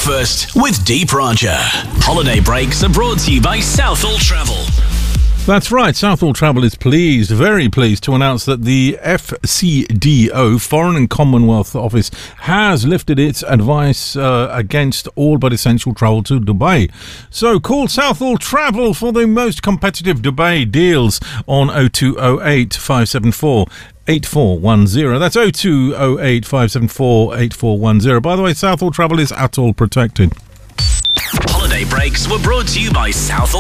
Breakfast with Deep Roger. Holiday breaks are brought to you by Southall Travel. That's right, Southall Travel is pleased, very pleased to announce that the FCDO, Foreign and Commonwealth Office, has lifted its advice against all but essential travel to Dubai. So call Southall Travel for the most competitive Dubai deals on 0208 574 8410. That's 0208 574 8410. By the way, Southall Travel is at all protected. Holiday breaks were brought to you by Southall